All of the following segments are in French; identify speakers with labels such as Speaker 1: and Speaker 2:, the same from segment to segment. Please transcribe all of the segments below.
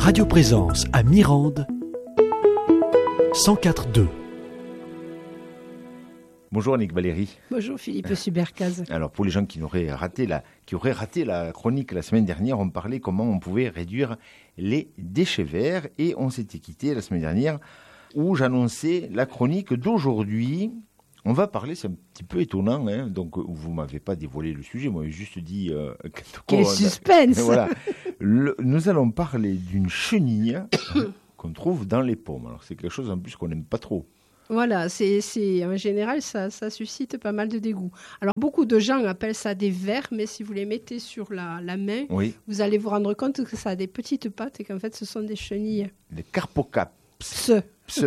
Speaker 1: Radio Présence à Mirande, 104.2.
Speaker 2: Bonjour Annick Valérie.
Speaker 3: Bonjour Philippe Subercaz.
Speaker 2: Alors pour les gens qui auraient raté la chronique la semaine dernière, on parlait comment on pouvait réduire les déchets verts et on s'était quitté la semaine dernière où j'annonçais la chronique d'aujourd'hui. On va parler, c'est un petit peu étonnant, donc vous ne m'avez pas dévoilé le sujet, moi j'ai juste dit...
Speaker 3: Quel suspense.
Speaker 2: Voilà. Nous allons parler d'une chenille qu'on trouve dans les pommes. Alors c'est quelque chose en plus qu'on n'aime pas trop.
Speaker 3: Voilà, c'est en général, ça suscite pas mal de dégoût. Alors, beaucoup de gens appellent ça des vers, mais si vous les mettez sur la main,
Speaker 2: Oui.
Speaker 3: vous allez vous rendre compte que ça a des petites pattes et qu'en fait, ce sont des chenilles.
Speaker 2: Les carpocaps.
Speaker 3: Pse.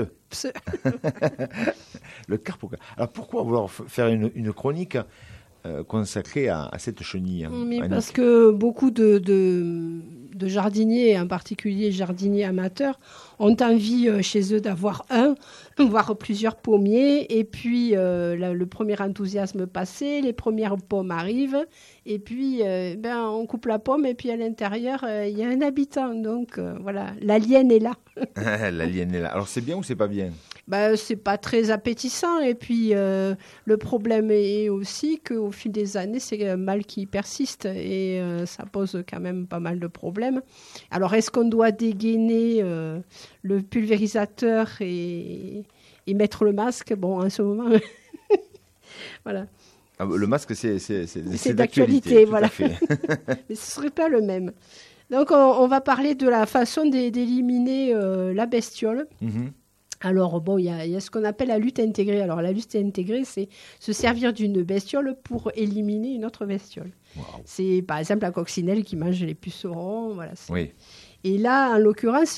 Speaker 2: Le carpocap. Alors pourquoi vouloir faire une chronique consacrée à cette chenille,
Speaker 3: Mais
Speaker 2: Annick ?
Speaker 3: parce que beaucoup de jardiniers, en particulier jardiniers amateurs, ont envie chez eux d'avoir un, voire plusieurs pommiers. Et puis, le premier enthousiasme passé, les premières pommes arrivent. Et puis, on coupe la pomme et puis à l'intérieur, il y a un habitant. Donc, voilà, l'alien est là.
Speaker 2: L'alien est là. Alors c'est bien ou c'est pas bien ?
Speaker 3: C'est pas très appétissant. Et puis, le problème est aussi qu'au fil des années, c'est un mal qui persiste et ça pose quand même pas mal de problèmes. Alors, est-ce qu'on doit dégainer le pulvérisateur et mettre le masque ? Bon, en ce moment, voilà.
Speaker 2: Ah, le masque, c'est
Speaker 3: d'actualité,
Speaker 2: tout
Speaker 3: voilà.
Speaker 2: à fait.
Speaker 3: Mais ce ne serait pas le même. Donc, on va parler de la façon d'éliminer la bestiole.
Speaker 2: Mhm.
Speaker 3: Alors, bon, il y a ce qu'on appelle la lutte intégrée. Alors, la lutte intégrée, c'est se servir d'une bestiole pour éliminer une autre bestiole.
Speaker 2: Wow.
Speaker 3: C'est, par exemple, la coccinelle qui mange les pucerons. Voilà,
Speaker 2: Oui.
Speaker 3: Et là, en l'occurrence,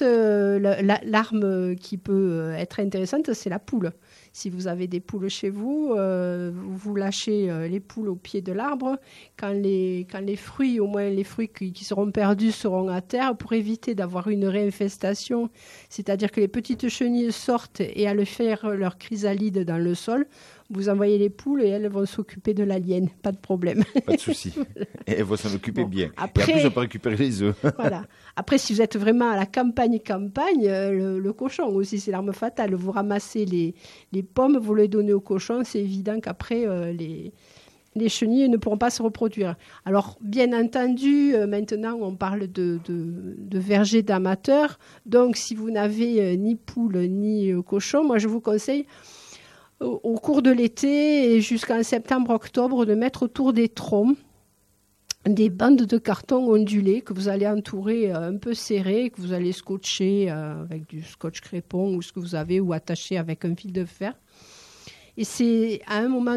Speaker 3: l'arme qui peut être intéressante, c'est la poule. Si vous avez des poules chez vous, vous lâchez les poules au pied de l'arbre. Quand les fruits, au moins les fruits qui seront perdus, seront à terre, pour éviter d'avoir une réinfestation, c'est-à-dire que les petites chenilles sortent et allaient faire leur chrysalide dans le sol, vous envoyez les poules et elles vont s'occuper de l'alien, pas de problème.
Speaker 2: Pas de souci. Et elles vont s'en occuper bien.
Speaker 3: Après,
Speaker 2: et en plus, on peut récupérer les œufs.
Speaker 3: Voilà. Après, si vous êtes vraiment à la campagne, le cochon aussi, c'est l'arme fatale. Vous ramassez les pommes, vous les donnez au cochon, c'est évident qu'après, les chenilles ne pourront pas se reproduire. Alors, bien entendu, maintenant, on parle de vergers d'amateurs. Donc, si vous n'avez ni poule ni cochon, moi, je vous conseille, au cours de l'été et jusqu'en septembre-octobre, de mettre autour des troncs des bandes de carton ondulées que vous allez entourer un peu serrées, que vous allez scotcher avec du scotch crépon ou ce que vous avez, ou attacher avec un fil de fer. Et c'est à un moment,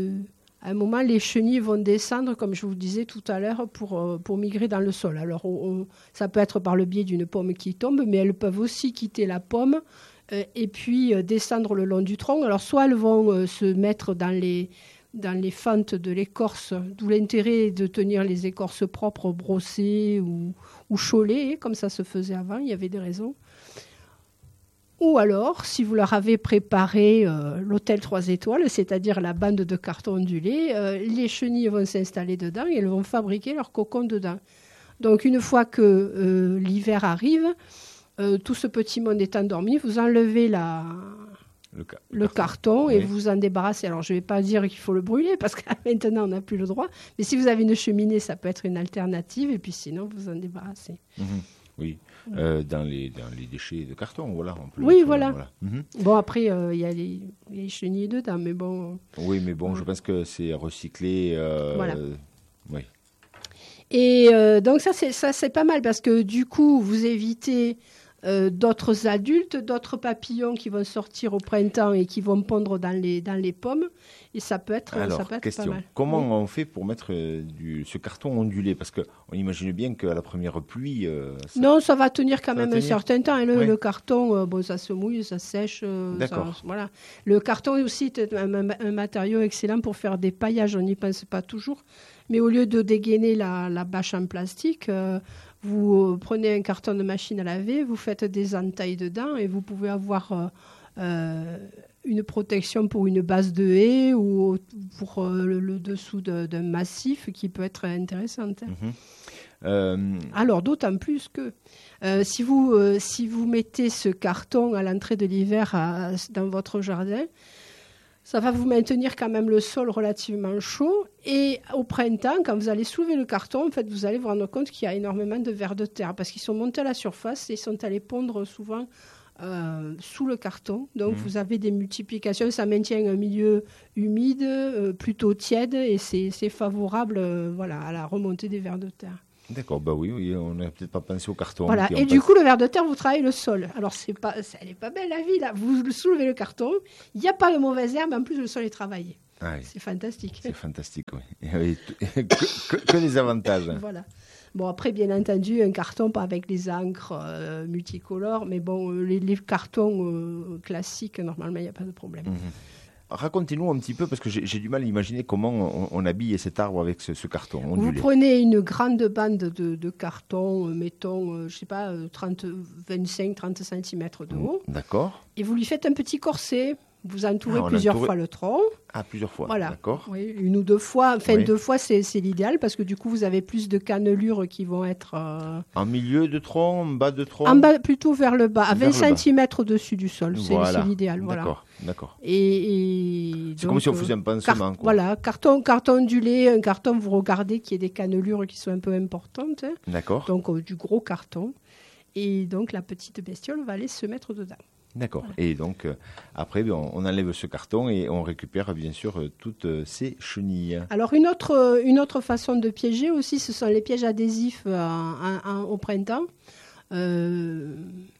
Speaker 3: les chenilles vont descendre, comme je vous disais tout à l'heure, pour migrer dans le sol. Alors, ça peut être par le biais d'une pomme qui tombe, mais elles peuvent aussi quitter la pomme et puis descendre le long du tronc. Alors, soit elles vont se mettre dans les fentes de l'écorce, d'où l'intérêt de tenir les écorces propres, brossées ou chaulées, comme ça se faisait avant, il y avait des raisons. Ou alors, si vous leur avez préparé l'hôtel 3 étoiles, c'est-à-dire la bande de carton ondulé, les chenilles vont s'installer dedans et elles vont fabriquer leur cocon dedans. Donc, une fois que l'hiver arrive, tout ce petit monde est endormi, vous enlevez le carton et
Speaker 2: oui.
Speaker 3: vous en débarrassez. Alors, je ne vais pas dire qu'il faut le brûler parce que maintenant, on n'a plus le droit. Mais si vous avez une cheminée, ça peut être une alternative. Et puis sinon, vous en débarrassez.
Speaker 2: Mhm. Oui, dans les déchets de carton, voilà. On peut
Speaker 3: Oui, voilà.
Speaker 2: Mhm.
Speaker 3: Bon, après, il y a les chenilles dedans, mais bon...
Speaker 2: Oui, mais bon, je pense que c'est recyclé.
Speaker 3: Voilà.
Speaker 2: Oui.
Speaker 3: Et donc, ça, c'est pas mal parce que du coup, vous évitez... d'autres adultes, d'autres papillons qui vont sortir au printemps et qui vont pondre dans les pommes. Et ça peut être,
Speaker 2: Alors,
Speaker 3: pas mal.
Speaker 2: Comment on fait pour mettre ce carton ondulé ? Parce qu'on imagine bien qu'à la première pluie...
Speaker 3: Non, ça va tenir quand même un
Speaker 2: tenir.
Speaker 3: certain temps. Et
Speaker 2: Oui.
Speaker 3: le carton, ça se mouille, ça sèche.
Speaker 2: D'accord.
Speaker 3: Voilà. Le carton aussi est un matériau excellent pour faire des paillages. On n'y pense pas toujours. Mais au lieu de dégainer la bâche en plastique... vous prenez un carton de machine à laver, vous faites des entailles dedans et vous pouvez avoir une protection pour une base de haie ou pour le dessous d'un massif qui peut être intéressante.
Speaker 2: Mhm.
Speaker 3: Alors, d'autant plus que si vous mettez ce carton à l'entrée de l'hiver dans votre jardin, ça va vous maintenir quand même le sol relativement chaud. Et au printemps, quand vous allez soulever le carton, en fait, vous allez vous rendre compte qu'il y a énormément de vers de terre parce qu'ils sont montés à la surface et ils sont allés pondre souvent sous le carton. Donc, vous avez des multiplications. Ça maintient un milieu humide, plutôt tiède et c'est favorable à la remontée des vers de terre.
Speaker 2: D'accord, oui, on n'a peut-être pas pensé au carton.
Speaker 3: Voilà. Et du coup, le ver de terre, vous travaillez le sol. Alors, elle n'est pas belle la vie, là. Vous soulevez le carton, il n'y a pas de mauvaises herbes, en plus, le sol est travaillé.
Speaker 2: Ah oui.
Speaker 3: C'est fantastique.
Speaker 2: C'est fantastique, oui. Que des avantages.
Speaker 3: Voilà. Bon, après, bien entendu, un carton, pas avec les encres multicolores, mais bon, les cartons classiques, normalement, il n'y a pas de problème.
Speaker 2: Racontez-nous un petit peu, parce que j'ai du mal à imaginer comment on habille cet arbre avec ce carton ondulé.
Speaker 3: Vous prenez une grande bande de carton, mettons, 25-30 cm de haut.
Speaker 2: D'accord.
Speaker 3: Et vous lui faites un petit corset. Vous entourez plusieurs fois le tronc.
Speaker 2: Ah, plusieurs fois,
Speaker 3: voilà.
Speaker 2: D'accord.
Speaker 3: Oui, une ou deux fois. Enfin, 2 fois, c'est l'idéal parce que du coup, vous avez plus de cannelures qui vont être...
Speaker 2: En milieu de tronc, en bas de tronc?
Speaker 3: En bas, plutôt vers le bas, à 20 cm au-dessus du sol.
Speaker 2: Voilà.
Speaker 3: C'est l'idéal. Voilà.
Speaker 2: D'accord.
Speaker 3: Et
Speaker 2: c'est donc, comme si on faisait un pansement.
Speaker 3: Voilà, carton ondulé, un carton, vous regardez qu'il y ait des cannelures qui sont un peu importantes. Hein.
Speaker 2: D'accord.
Speaker 3: Donc, du gros carton. Et donc, la petite bestiole va aller se mettre dedans.
Speaker 2: D'accord. Voilà. Et donc, après, on enlève ce carton et on récupère, bien sûr, toutes ces chenilles.
Speaker 3: Alors, une autre façon de piéger aussi, ce sont les pièges adhésifs au printemps. Le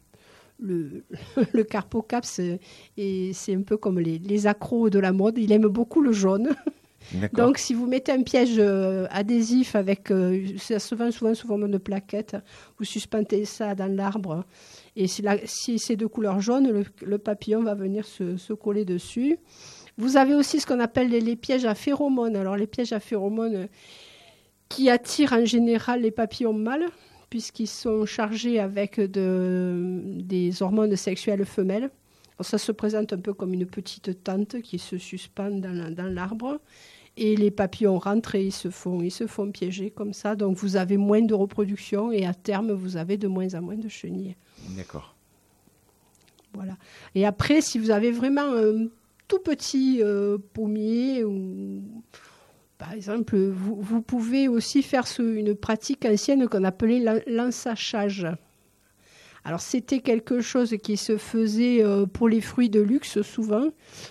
Speaker 3: Carpocap, c'est un peu comme les accros de la mode. Il aime beaucoup le jaune.
Speaker 2: D'accord.
Speaker 3: Donc, si vous mettez un piège adhésif avec, c'est souvent sous forme de plaquette, vous suspendez ça dans l'arbre. Et si c'est de couleur jaune, le papillon va venir se coller dessus. Vous avez aussi ce qu'on appelle les pièges à phéromones. Alors, les pièges à phéromones qui attirent en général les papillons mâles, puisqu'ils sont chargés avec des hormones sexuelles femelles. Alors, ça se présente un peu comme une petite tente qui se suspend dans l'arbre. Et les papillons rentrent et ils se font piéger comme ça. Donc, vous avez moins de reproduction et à terme, vous avez de moins en moins de chenilles.
Speaker 2: D'accord.
Speaker 3: Voilà. Et après, si vous avez vraiment un tout petit pommier, ou, par exemple, vous pouvez aussi faire une pratique ancienne qu'on appelait l'ensachage. Alors, c'était quelque chose qui se faisait pour les fruits de luxe souvent.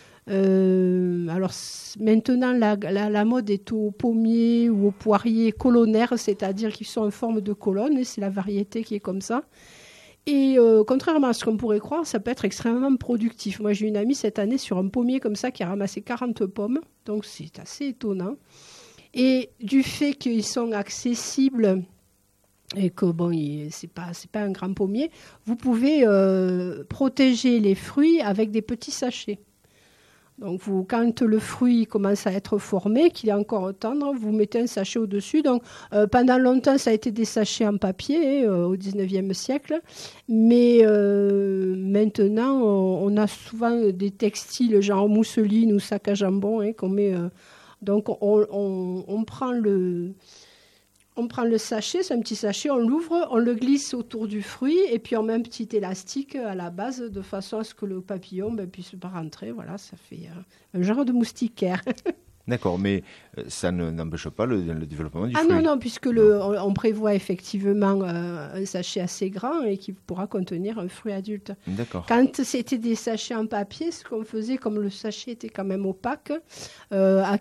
Speaker 3: Alors maintenant, la mode est au pommier ou au poirier colonnaire, c'est-à-dire qu'ils sont en forme de colonne, et c'est la variété qui est comme ça. Et contrairement à ce qu'on pourrait croire, ça peut être extrêmement productif. Moi, j'ai une amie cette année sur un pommier comme ça qui a ramassé 40 pommes, donc c'est assez étonnant. Et du fait qu'ils sont accessibles et que bon, c'est pas un grand pommier, vous pouvez protéger les fruits avec des petits sachets. Donc, quand le fruit commence à être formé, qu'il est encore tendre, vous mettez un sachet au-dessus. Donc, pendant longtemps, ça a été des sachets en papier au 19e siècle. Mais maintenant, on a souvent des textiles genre mousseline ou sac à jambon qu'on met. Donc, on prend le sachet, c'est un petit sachet, on l'ouvre, on le glisse autour du fruit et puis on met un petit élastique à la base de façon à ce que le papillon puisse pas rentrer. Voilà, ça fait un genre de moustiquaire.
Speaker 2: D'accord, mais ça n'empêche pas le développement du fruit.
Speaker 3: Non, puisque on prévoit effectivement un sachet assez grand et qui pourra contenir un fruit adulte.
Speaker 2: D'accord.
Speaker 3: Quand c'était des sachets en papier, ce qu'on faisait, comme le sachet était quand même opaque, à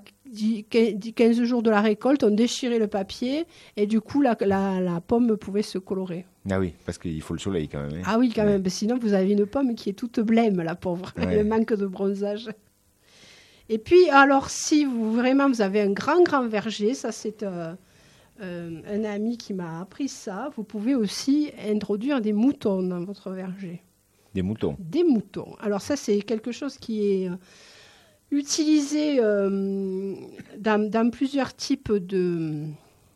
Speaker 3: 15 jours de la récolte, on déchirait le papier et du coup, la pomme pouvait se colorer.
Speaker 2: Ah oui, parce qu'il faut le soleil quand même. Hein.
Speaker 3: Ah oui, quand même, sinon vous avez une pomme qui est toute blême, la pauvre, le manque de bronzage. Et puis, alors, si vous avez un grand verger, ça c'est un ami qui m'a appris ça, vous pouvez aussi introduire des moutons dans votre verger.
Speaker 2: Des moutons? Des
Speaker 3: moutons. Alors ça, c'est quelque chose qui est utilisé dans plusieurs types de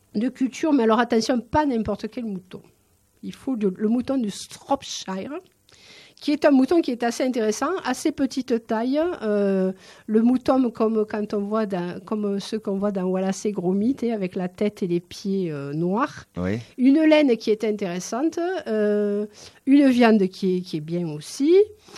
Speaker 3: cultures, mais alors attention, pas n'importe quel mouton. Il faut le mouton du Shropshire. qui est un mouton qui est assez intéressant, assez petite taille. Le mouton, comme ceux qu'on voit dans Wallace et Gromit, avec la tête et les pieds noirs.
Speaker 2: Oui.
Speaker 3: Une laine qui est intéressante, une viande qui est bien aussi.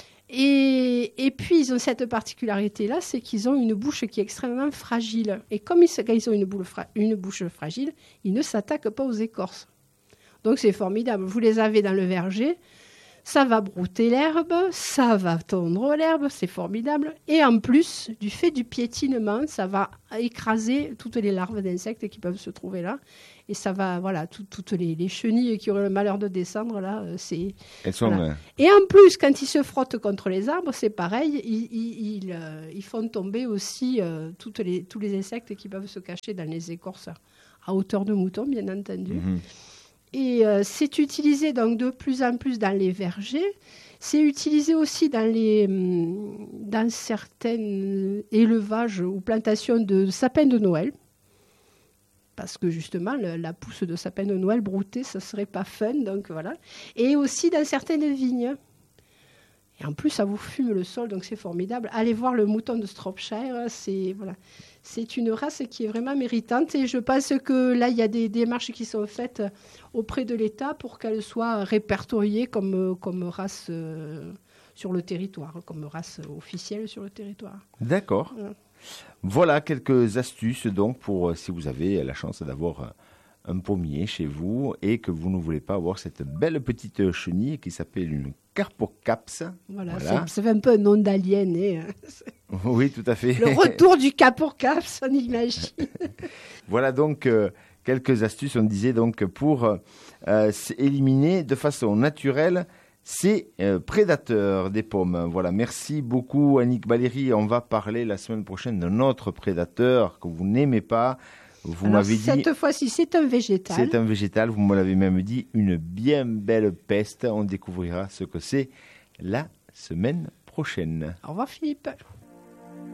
Speaker 3: Et puis, ils ont cette particularité-là, c'est qu'ils ont une bouche qui est extrêmement fragile. Et comme ils ont une bouche fragile, ils ne s'attaquent pas aux écorces. Donc, c'est formidable. Vous les avez dans le verger, ça va brouter l'herbe, ça va tondre l'herbe, c'est formidable. Et en plus, du fait du piétinement, ça va écraser toutes les larves d'insectes qui peuvent se trouver là. Et ça va, voilà, toutes les chenilles qui auraient le malheur de descendre là,
Speaker 2: Elles sont...
Speaker 3: Voilà. Et en plus, quand ils se frottent contre les arbres, c'est pareil, ils font tomber aussi tous les insectes qui peuvent se cacher dans les écorces à hauteur de mouton, bien entendu.
Speaker 2: Mhm.
Speaker 3: Et c'est utilisé donc de plus en plus dans les vergers. C'est utilisé aussi dans certains élevages ou plantations de sapins de Noël. Parce que justement, la pousse de sapin de Noël broutée, ça ne serait pas fun. Donc voilà. Et aussi dans certaines vignes. Et en plus, ça vous fume le sol, donc c'est formidable. Allez voir le mouton de Shropshire, c'est une race qui est vraiment méritante. Et je pense que là, il y a des démarches qui sont faites auprès de l'État pour qu'elle soit répertoriée comme race sur le territoire, comme race officielle sur le territoire.
Speaker 2: D'accord. Voilà quelques astuces donc pour si vous avez la chance d'avoir un pommier chez vous et que vous ne voulez pas avoir cette belle petite chenille qui s'appelle une Carpocaps.
Speaker 3: Voilà. Ça fait un peu un nom d'alien.
Speaker 2: Oui, tout à fait.
Speaker 3: Le retour du Carpocaps, on imagine.
Speaker 2: Voilà donc quelques astuces, on disait donc pour éliminer de façon naturelle ces prédateurs des pommes. Voilà, merci beaucoup Annick Baléry. On va parler la semaine prochaine d'un autre prédateur que vous n'aimez pas. Vous m'avez dit.
Speaker 3: Cette fois-ci, c'est un végétal.
Speaker 2: C'est un végétal, vous me l'avez même dit, une bien belle peste. On découvrira ce que c'est la semaine prochaine.
Speaker 3: Au revoir Philippe.